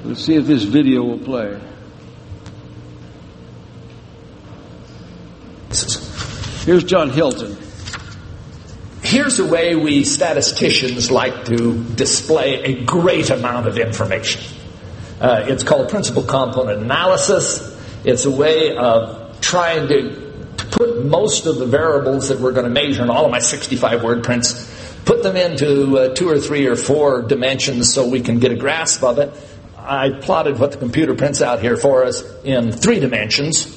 Let's see if this video will play. Here's John Hilton. Here's a way we statisticians like to display a great amount of information. It's called principal component analysis. It's a way of trying to put most of the variables that we're going to measure in all of my 65 word prints, put them into 2 or 3 or 4 dimensions so we can get a grasp of it. I plotted what the computer prints out here for us in 3 dimensions.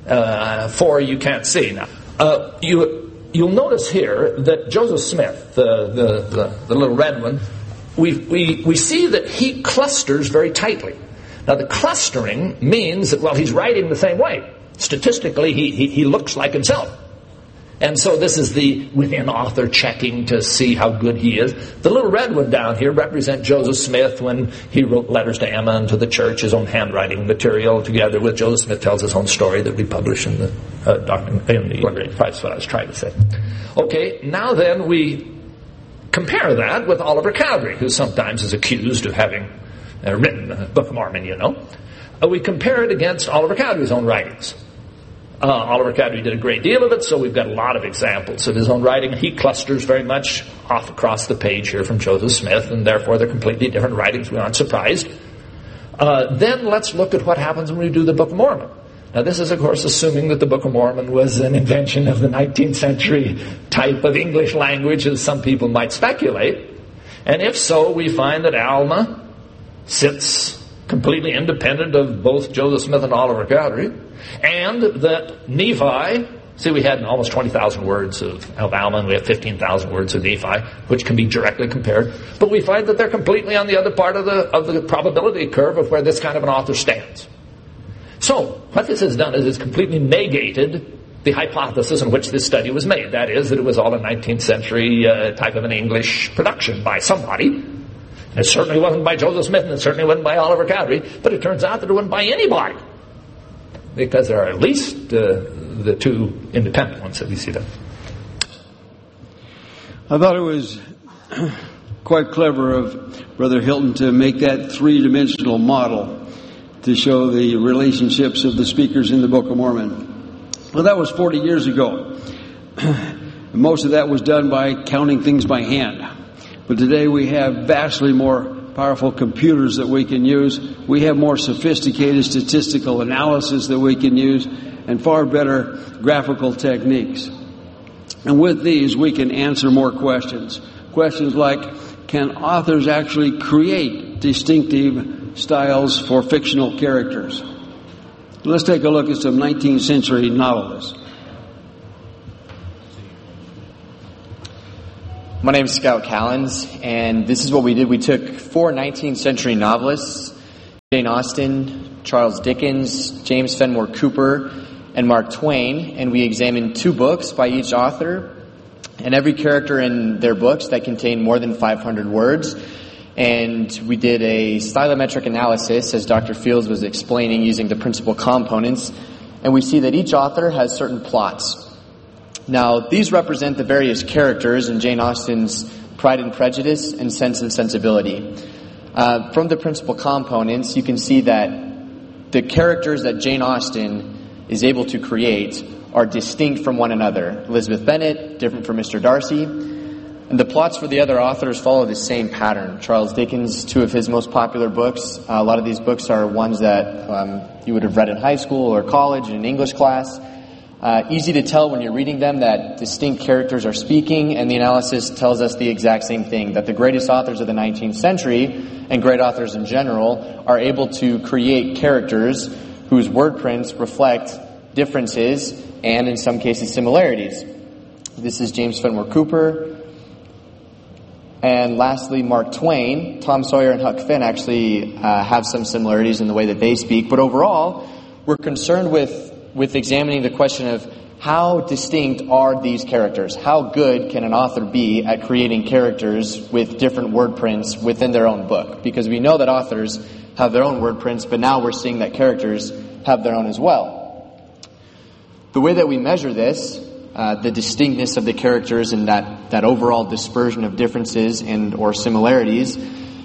4 you can't see. Now, you'll notice here that Joseph Smith, the little red one, we see that he clusters very tightly. Now, the clustering means that, well, he's writing the same way. Statistically, he looks like himself. And so this is the within-author checking to see how good he is. The little red one down here represents Joseph Smith when he wrote letters to Emma and to the church, his own handwriting material, together with Joseph Smith tells his own story that we publish in the That's what I was trying to say. Okay, now then we compare that with Oliver Cowdery, who sometimes is accused of having written the Book of Mormon, you know. We compare it against Oliver Cowdery's own writings. Oliver Cowdery did a great deal of it, so we've got a lot of examples of his own writing. He clusters very much off across the page here from Joseph Smith, and therefore they're completely different writings. We aren't surprised. Then let's look at what happens when we do the Book of Mormon. Now this is, of course, assuming that the Book of Mormon was an invention of the 19th century type of English language, as some people might speculate. And if so, we find that Alma sits completely independent of both Joseph Smith and Oliver Cowdery, and that Nephi, see, we had almost 20,000 words of Alma, and we have 15,000 words of Nephi, which can be directly compared, but we find that they're completely on the other part of the probability curve of where this kind of an author stands. So, what this has done is it's completely negated the hypothesis on which this study was made. That is, that it was all a 19th century type of an English production by somebody. It certainly wasn't by Joseph Smith, and it certainly wasn't by Oliver Cowdery, but it turns out that it wasn't by anybody, because there are at least the 2 independent ones that we see there. I thought it was quite clever of Brother Hilton to make that 3-dimensional model to show the relationships of the speakers in the Book of Mormon. Well, that was 40 years ago. Most of that was done by counting things by hand. But today we have vastly more powerful computers that we can use. We have more sophisticated statistical analysis that we can use, and far better graphical techniques. And with these, we can answer more questions. Questions like, can authors actually create distinctive styles for fictional characters? Let's take a look at some 19th century novelists. My name is Scout Callens, and this is what we did. We took 4 19th century novelists, Jane Austen, Charles Dickens, James Fenimore Cooper, and Mark Twain, and we examined 2 books by each author, and every character in their books that contained more than 500 words. And we did a stylometric analysis, as Dr. Fields was explaining, using the principal components, and we see that each author has certain plots. Now, these represent the various characters in Jane Austen's Pride and Prejudice and Sense and Sensibility. From the principal components, you can see that the characters that Jane Austen is able to create are distinct from one another. Elizabeth Bennet, different from Mr. Darcy. And the plots for the other authors follow the same pattern. Charles Dickens, 2 of his most popular books. A lot of these books are ones that you would have read in high school or college in an English class. Easy to tell when you're reading them that distinct characters are speaking, and the analysis tells us the exact same thing, that the greatest authors of the 19th century, and great authors in general, are able to create characters whose word prints reflect differences and, in some cases, similarities. This is James Fenimore Cooper. And lastly, Mark Twain. Tom Sawyer and Huck Finn actually have some similarities in the way that they speak, but overall, we're concerned with examining the question of how distinct are these characters? How good can an author be at creating characters with different word prints within their own book? Because we know that authors have their own word prints, but now we're seeing that characters have their own as well. The way that we measure this, the distinctness of the characters and that overall dispersion of differences and or similarities,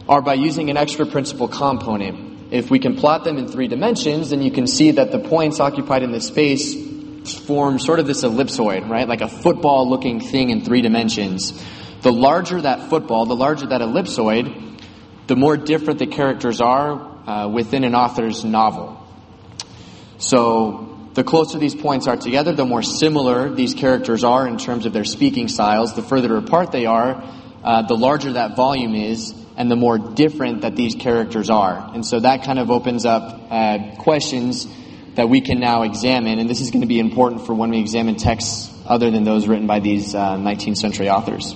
are by using an extra principal component. If we can plot them in 3 dimensions, then you can see that the points occupied in this space form sort of this ellipsoid, right? Like a football-looking thing in 3 dimensions. The larger that football, the larger that ellipsoid, the more different the characters are within an author's novel. So the closer these points are together, the more similar these characters are in terms of their speaking styles. The further apart they are, the larger that volume is, and the more different that these characters are. And so that kind of opens up questions that we can now examine, and this is going to be important for when we examine texts other than those written by these 19th century authors.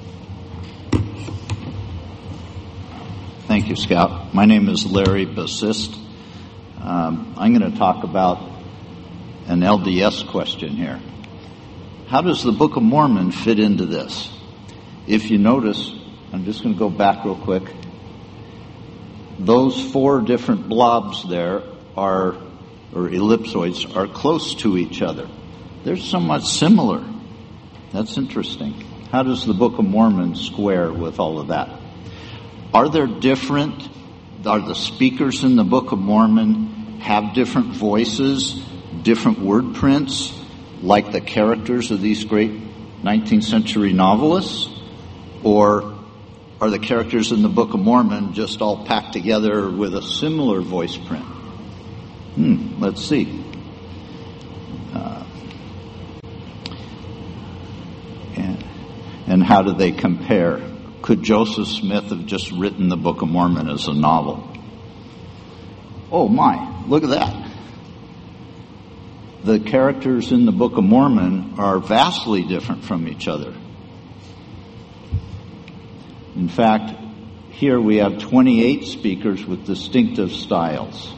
Thank you, Scout. My name is Larry Bassist. I'm going to talk about an LDS question here. How does the Book of Mormon fit into this? If you notice, I'm just going to go back real quick. Those 4 different blobs there or ellipsoids, are close to each other. They're somewhat similar. That's interesting. How does the Book of Mormon square with all of that? Are the speakers in the Book of Mormon have different voices, different word prints, like the characters of these great 19th century novelists? Or are the characters in the Book of Mormon just all packed together with a similar voice print? Let's see. And how do they compare? Could Joseph Smith have just written the Book of Mormon as a novel? Oh my, look at that. The characters in the Book of Mormon are vastly different from each other. In fact, here we have 28 speakers with distinctive styles.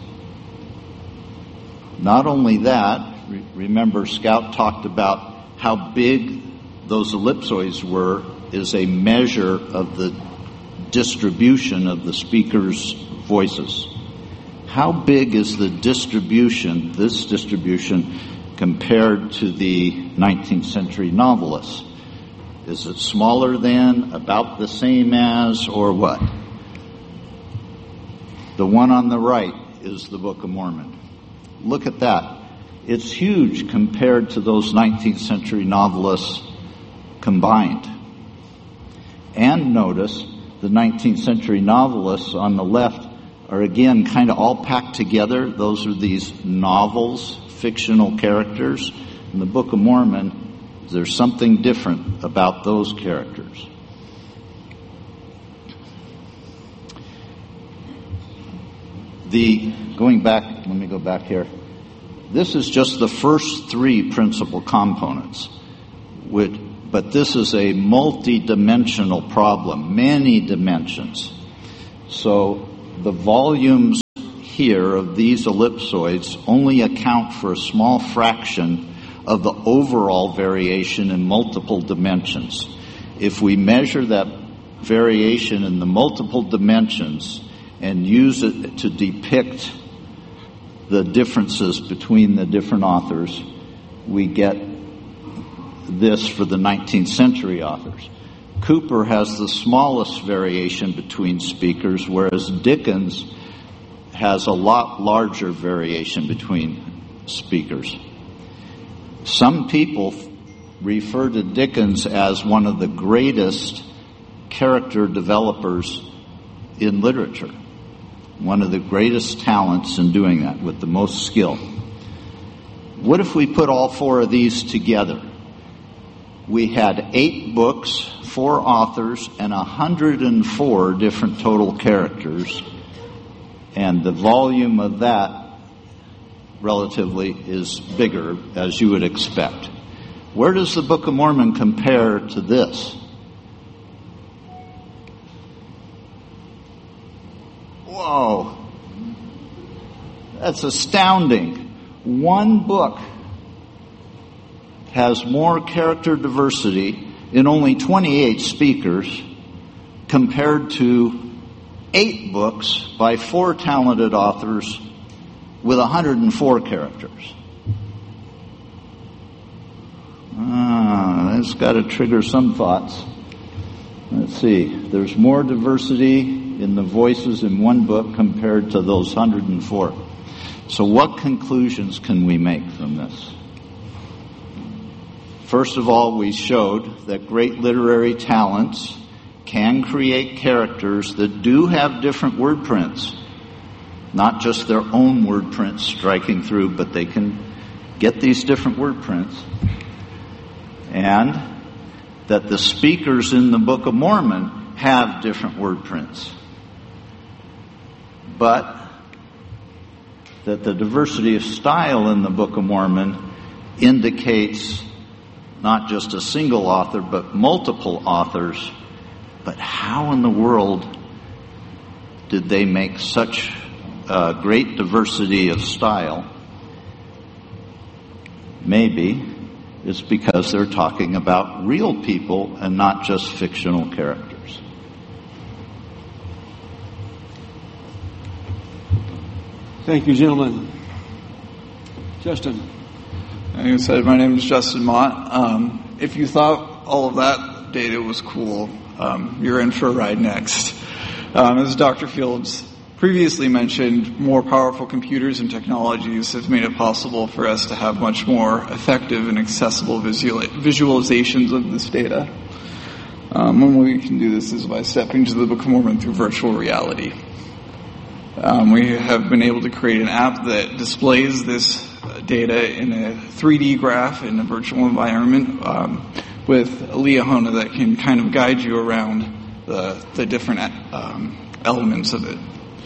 Not only that, remember Scout talked about how big those ellipsoids were is a measure of the distribution of the speakers' voices. How big is the distribution, this distribution, compared to the 19th century novelists? Is it smaller than, about the same as, or what? The one on the right is the Book of Mormon. Look at that. It's huge compared to those 19th century novelists combined. And notice the 19th century novelists on the left are again kind of all packed together. Those are these novels, fictional characters. In the Book of Mormon, there's something different about those characters. Let me go back here. This is just the first 3 principal components, but this is a multi-dimensional problem, many dimensions. So the volumes here of these ellipsoids only account for a small fraction of the overall variation in multiple dimensions. If we measure that variation in the multiple dimensions and use it to depict the differences between the different authors, we get this for the 19th century authors. Cooper has the smallest variation between speakers, whereas Dickens has a lot larger variation between speakers. Some people refer to Dickens as one of the greatest character developers in literature. One of the greatest talents in doing that, with the most skill. What if we put all 4 of these together? We had 8 books, 4 authors, and 104 different total characters. And the volume of that, relatively, is bigger, as you would expect. Where does the Book of Mormon compare to this? Whoa. That's astounding. One book has more character diversity in only 28 speakers compared to 8 books by 4 talented authors with 104 characters. That's got to trigger some thoughts. Let's see. There's more diversity in the voices in one book compared to those 104. So what conclusions can we make from this? First of all, we showed that great literary talents can create characters that do have different word prints. Not just their own word prints striking through, but they can get these different word prints. And that the speakers in the Book of Mormon have different word prints. But that the diversity of style in the Book of Mormon indicates not just a single author, but multiple authors. But how in the world did they make such great diversity of style? Maybe it's because they're talking about real people and not just fictional characters. Thank you, gentlemen. Justin. Like I said, my name is Justin Mott. If you thought all of that data was cool, you're in for a ride next. As Dr. Fields previously mentioned, more powerful computers and technologies have made it possible for us to have much more effective and accessible visualizations of this data. One way we can do this is by stepping to the Book of Mormon through virtual reality. We have been able to create an app that displays this data in a 3D graph in a virtual environment with a Liahona that can kind of guide you around the different elements of it.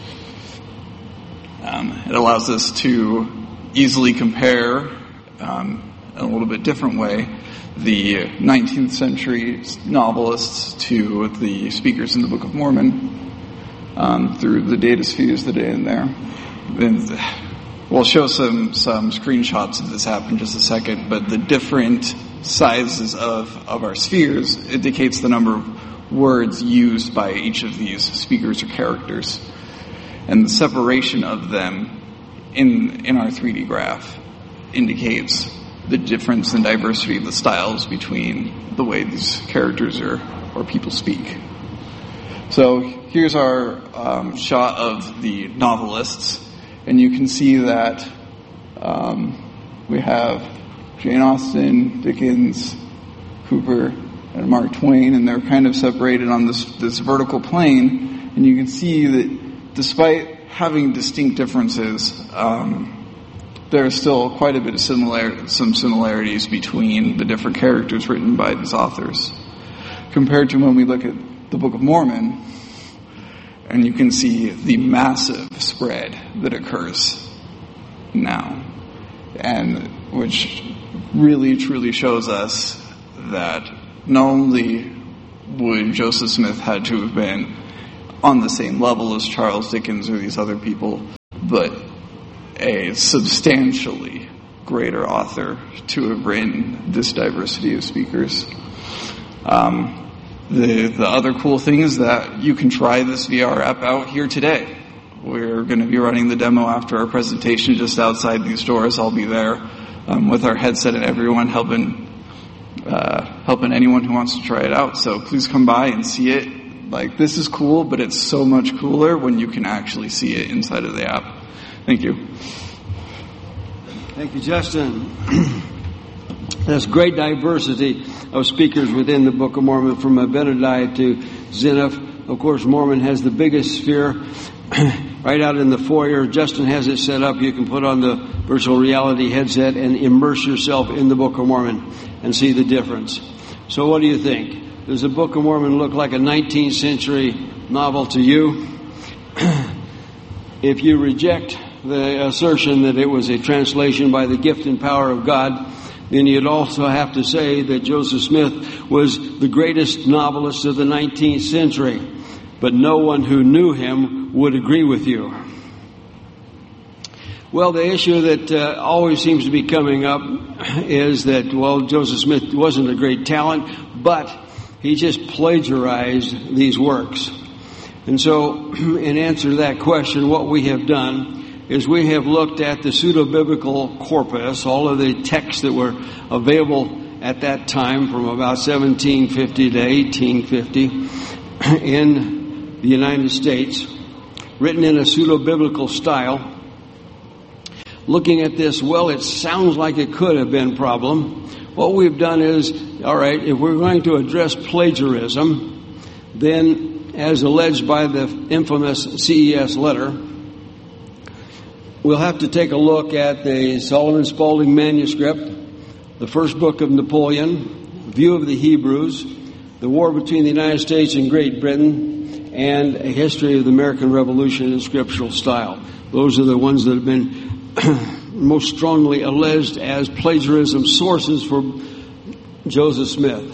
It allows us to easily compare, in a little bit different way, the 19th century novelists to the speakers in the Book of Mormon through the data spheres that are in there. And we'll show some screenshots of this app in just a second, but the different sizes of our spheres indicates the number of words used by each of these speakers or characters. And the separation of them in our 3D graph indicates the difference and diversity of the styles between the way these characters or people speak. So here's our shot of the novelists, and you can see that we have Jane Austen, Dickens, Cooper, and Mark Twain, and they're kind of separated on this vertical plane, and you can see that despite having distinct differences, there's still quite a bit of some similarities between the different characters written by these authors. Compared to when we look at the Book of Mormon, and you can see the massive spread that occurs now, and which really truly shows us that not only would Joseph Smith had to have been on the same level as Charles Dickens or these other people, but a substantially greater author to have written this diversity of speakers. The other cool thing is that you can try this VR app out here today. We're going to be running the demo after our presentation just outside these doors. I'll be there with our headset and everyone helping anyone who wants to try it out. So please come by and see it. Like, this is cool, but it's so much cooler when you can actually see it inside of the app. Thank you. Thank you, Justin. There's great diversity of speakers within the Book of Mormon, from Abinadi to Zeniff. Of course, Mormon has the biggest sphere right out in the foyer. Justin has it set up. You can put on the virtual reality headset and immerse yourself in the Book of Mormon and see the difference. So what do you think? Does the Book of Mormon look like a 19th century novel to you? If you reject the assertion that it was a translation by the gift and power of God, then you'd also have to say that Joseph Smith was the greatest novelist of the 19th century. But no one who knew him would agree with you. Well, the issue that always seems to be coming up is that, well, Joseph Smith wasn't a great talent, but he just plagiarized these works. And so, in answer to that question, what we have done is we have looked at the pseudo-biblical corpus, all of the texts that were available at that time from about 1750 to 1850 in the United States, written in a pseudo-biblical style. Looking at this, well, it sounds like it could have been a problem. What we've done is, all right, if we're going to address plagiarism, then as alleged by the infamous CES letter, we'll have to take a look at the Solomon Spaulding manuscript, the first book of Napoleon, View of the Hebrews, the war between the United States and Great Britain, and a history of the American Revolution in scriptural style. Those are the ones that have been most strongly alleged as plagiarism sources for Joseph Smith.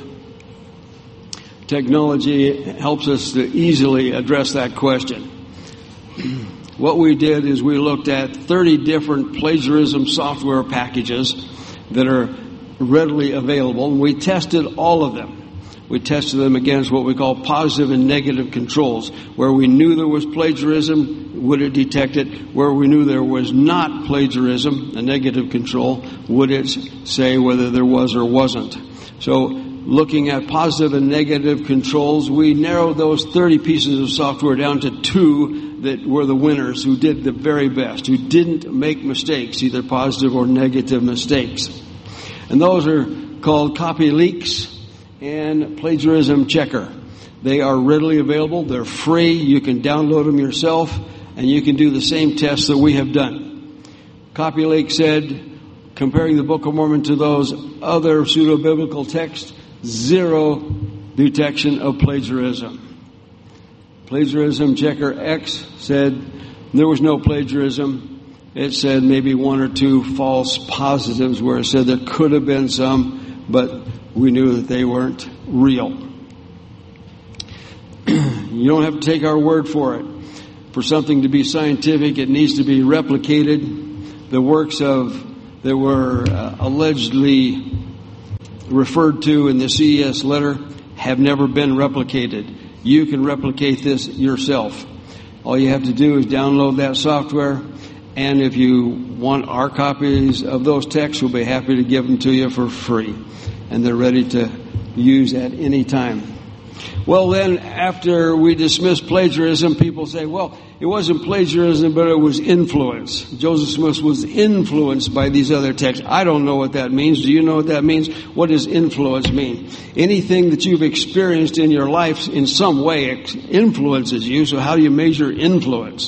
Technology helps us to easily address that question. What we did is we looked at 30 different plagiarism software packages that are readily available, and we tested all of them. We tested them against what we call positive and negative controls. Where we knew there was plagiarism, would it detect it? Where we knew there was not plagiarism, a negative control, would it say whether there was or wasn't? So looking at positive and negative controls, we narrowed those 30 pieces of software down to 2 that were the winners, who did the very best, who didn't make mistakes, either positive or negative mistakes. And those are called CopyLeaks and Plagiarism Checker. They are readily available. They're free. You can download them yourself, and you can do the same tests that we have done. CopyLeaks said, comparing the Book of Mormon to those other pseudo-biblical texts, 0 detection of plagiarism. Plagiarism Checker X said there was no plagiarism. It said maybe 1 or 2 false positives where it said there could have been some, but we knew that they weren't real. You don't have to take our word for it. For something to be scientific, it needs to be replicated. The works that were allegedly referred to in the CES letter have never been replicated. You can replicate this yourself. All you have to do is download that software, and if you want our copies of those texts, we'll be happy to give them to you for free. And they're ready to use at any time. Well, then, after we dismiss plagiarism, people say, well, it wasn't plagiarism, but it was influence. Joseph Smith was influenced by these other texts. I don't know what that means. Do you know what that means? What does influence mean? Anything that you've experienced in your life in some way influences you, so how do you measure influence?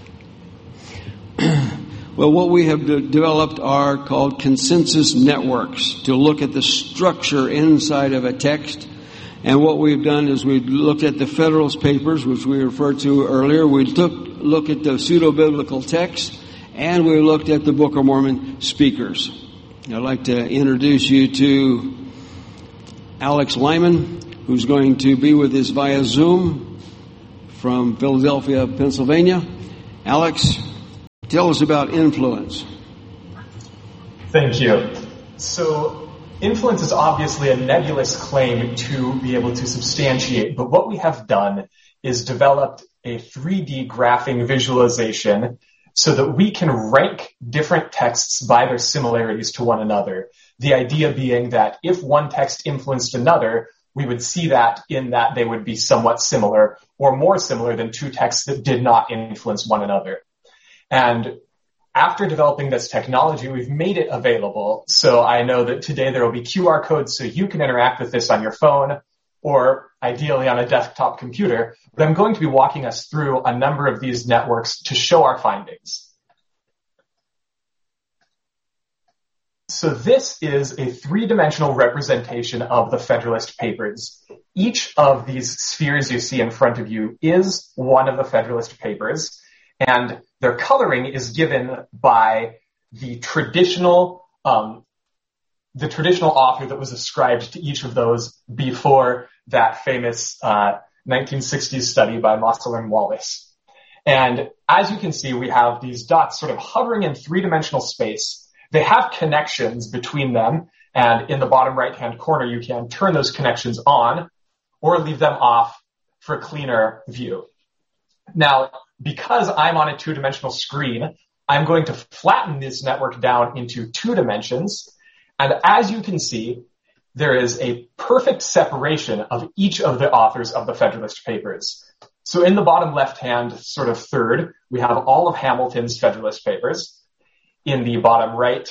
Well, what we have developed are called consensus networks to look at the structure inside of a text. And what we've done is we've looked at the Federalist Papers, which we referred to earlier. We took a look at the pseudo-biblical text, and we looked at the Book of Mormon speakers. I'd like to introduce you to Alex Lyman, who's going to be with us via Zoom from Philadelphia, Pennsylvania. Alex, tell us about influence. Thank you. So, influence is obviously a nebulous claim to be able to substantiate, but what we have done is developed a 3D graphing visualization so that we can rank different texts by their similarities to one another. The idea being that if one text influenced another, we would see that in that they would be somewhat similar or more similar than 2 texts that did not influence one another. And after developing this technology, we've made it available. So I know that today there will be QR codes so you can interact with this on your phone or ideally on a desktop computer. But I'm going to be walking us through a number of these networks to show our findings. So this is a 3-dimensional representation of the Federalist Papers. Each of these spheres you see in front of you is one of the Federalist Papers. And their coloring is given by the traditional author that was ascribed to each of those before that famous 1960s study by Mossel and Wallace. And as you can see, we have these dots sort of hovering in 3-dimensional space. They have connections between them, and in the bottom right-hand corner, you can turn those connections on or leave them off for a cleaner view. Now, because I'm on a 2-dimensional screen, I'm going to flatten this network down into 2 dimensions. And as you can see, there is a perfect separation of each of the authors of the Federalist Papers. So in the bottom left-hand sort of third, we have all of Hamilton's Federalist Papers. In the bottom right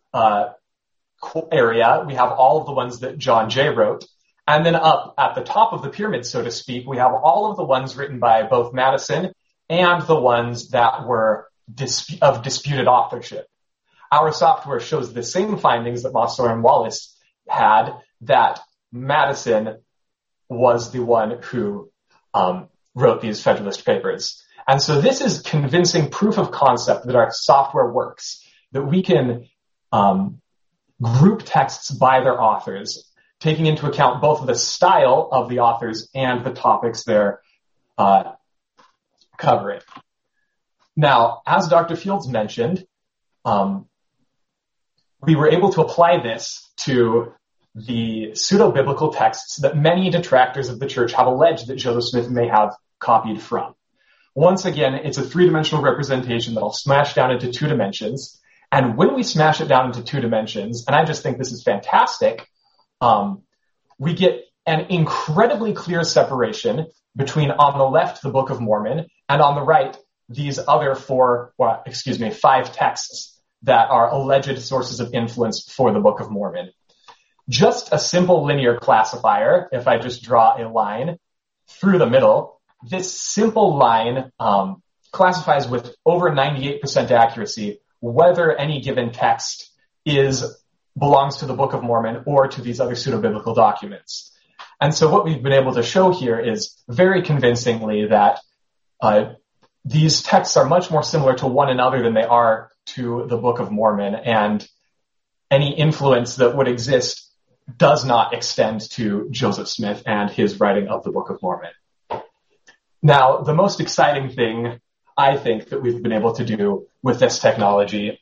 area, we have all of the ones that John Jay wrote. And then up at the top of the pyramid, so to speak, we have all of the ones written by both Madison and the ones that were of disputed authorship. Our software shows the same findings that Mosler and Wallace had, that Madison was the one who wrote these Federalist Papers. And so this is convincing proof of concept that our software works, that we can group texts by their authors, taking into account both the style of the authors and the topics they're covering. Now, as Dr. Fields mentioned, we were able to apply this to the pseudo-biblical texts that many detractors of the church have alleged that Joseph Smith may have copied from. Once again, it's a three-dimensional representation that I'll smash down into 2 dimensions. And when we smash it down into 2 dimensions, and I just think this is fantastic, we get an incredibly clear separation between, on the left, the Book of Mormon, and on the right, these other 5 texts that are alleged sources of influence for the Book of Mormon. Just a simple linear classifier, if I just draw a line through the middle, this simple line classifies with over 98% accuracy whether any given text belongs to the Book of Mormon or to these other pseudo-biblical documents. And so what we've been able to show here is very convincingly that these texts are much more similar to one another than they are to the Book of Mormon, and any influence that would exist does not extend to Joseph Smith and his writing of the Book of Mormon. Now, the most exciting thing I think that we've been able to do with this technology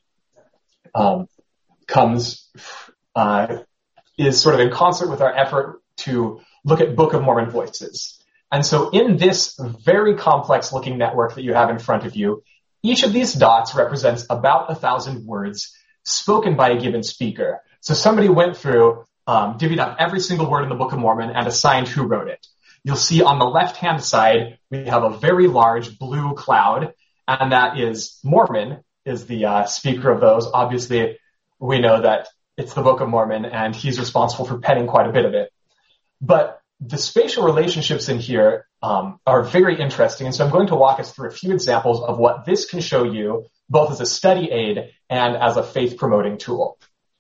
is sort of in concert with our effort to look at Book of Mormon voices. And so in this very complex looking network that you have in front of you, each of these dots represents about 1,000 words spoken by a given speaker. So somebody went through, divvied up every single word in the Book of Mormon and assigned who wrote it. You'll see on the left-hand side, we have a very large blue cloud, and that is Mormon, is the speaker of those. Obviously, we know that it's the Book of Mormon, and he's responsible for penning quite a bit of it. But the spatial relationships in here are very interesting, and so I'm going to walk us through a few examples of what this can show you, both as a study aid and as a faith-promoting tool.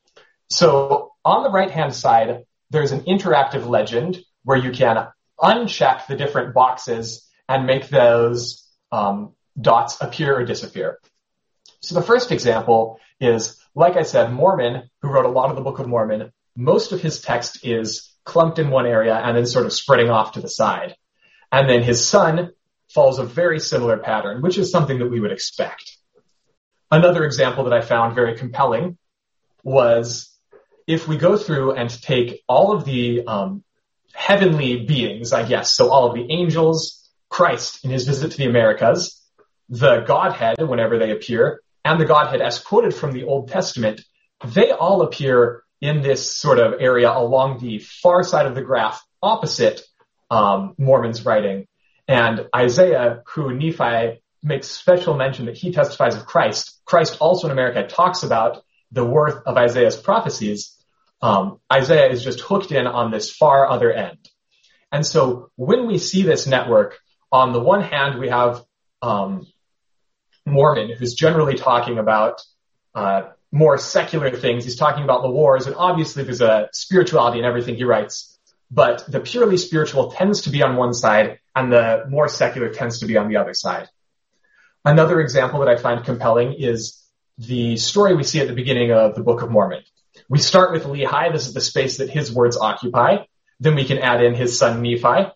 So on the right-hand side, there's an interactive legend where you can uncheck the different boxes and make those dots appear or disappear. So the first example is, like I said, Mormon, who wrote a lot of the Book of Mormon, most of his text is clumped in one area and then sort of spreading off to the side. And then his son follows a very similar pattern, which is something that we would expect. Another example that I found very compelling was if we go through and take all of the heavenly beings, I guess, so all of the angels, Christ in his visit to the Americas, the Godhead whenever they appear, and the Godhead as quoted from the Old Testament, they all appear in this sort of area along the far side of the graph opposite Mormon's writing. And Isaiah, who Nephi makes special mention that he testifies of Christ also in America talks about the worth of Isaiah's prophecies. Isaiah is just hooked in on this far other end. And so when we see this network, on the one hand, we have Mormon, who's generally talking about more secular things. He's talking about the wars, and obviously there's a spirituality in everything he writes. But the purely spiritual tends to be on one side, and the more secular tends to be on the other side. Another example that I find compelling is the story we see at the beginning of the Book of Mormon. We start with Lehi. This is the space that his words occupy. Then we can add in his son Nephi,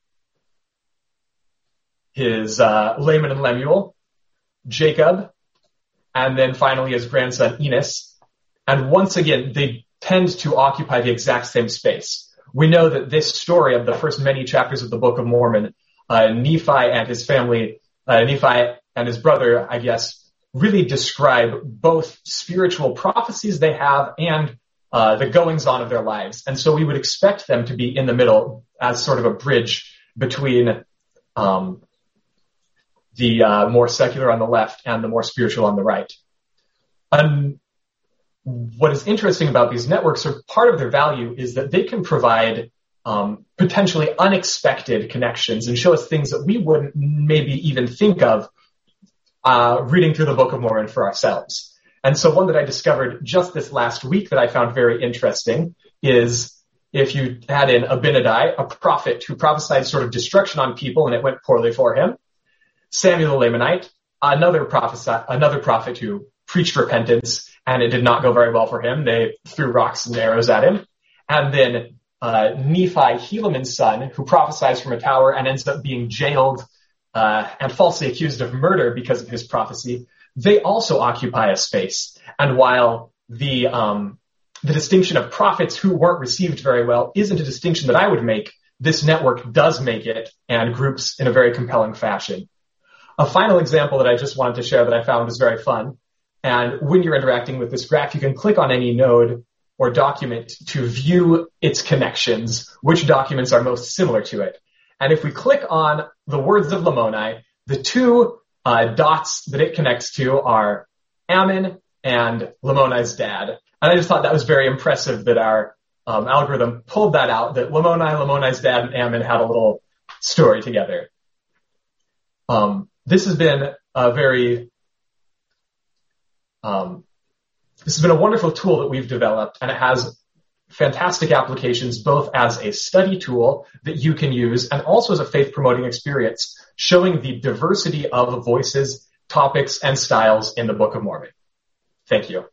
his Laman and Lemuel, Jacob, and then finally his grandson Enos. And once again, they tend to occupy the exact same space. We know that this story of the first many chapters of the Book of Mormon, Nephi and his family, Nephi and his brother, I guess, really describe both spiritual prophecies they have and the goings-on of their lives. And so we would expect them to be in the middle as sort of a bridge between the more secular on the left and the more spiritual on the right. What is interesting about these networks, or part of their value, is that they can provide potentially unexpected connections and show us things that we wouldn't maybe even think of reading through the Book of Mormon for ourselves. And so one that I discovered just this last week that I found very interesting is if you had in Abinadi, a prophet who prophesied sort of destruction on people and it went poorly for him. Samuel the Lamanite, another prophet who preached repentance and it did not go very well for him. They threw rocks and arrows at him. And then Nephi, Helaman's son, who prophesies from a tower and ends up being jailed and falsely accused of murder because of his prophecy. They also occupy a space. And while the distinction of prophets who weren't received very well isn't a distinction that I would make, this network does make it, and groups in a very compelling fashion. A final example that I just wanted to share that I found was very fun. And when you're interacting with this graph, you can click on any node or document to view its connections, which documents are most similar to it. And if we click on the words of Lamoni, the two dots that it connects to are Ammon and Lamoni's dad. And I just thought that was very impressive that our algorithm pulled that out, that Lamoni's dad, and Ammon had a little story together. This has been a wonderful tool that we've developed, and it has fantastic applications both as a study tool that you can use and also as a faith-promoting experience, showing the diversity of voices, topics, and styles in the Book of Mormon. Thank you.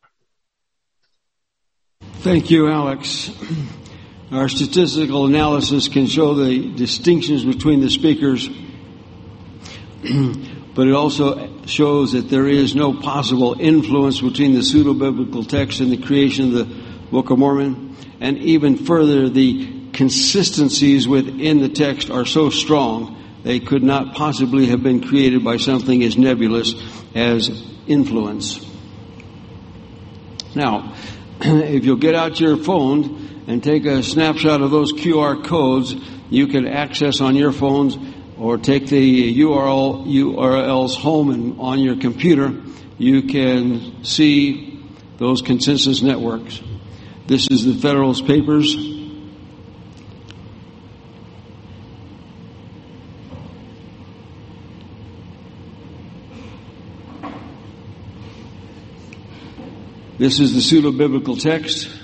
Thank you, Alex. Our statistical analysis can show the distinctions between the speakers, but it also shows that there is no possible influence between the pseudo-biblical text and the creation of the Book of Mormon. And even further, the consistencies within the text are so strong they could not possibly have been created by something as nebulous as influence. Now, if you'll get out your phone and take a snapshot of those QR codes, you can access on your phones or take the URLs home and on your computer, you can see those consensus networks. This is the Federalist Papers. This is the pseudo-biblical text.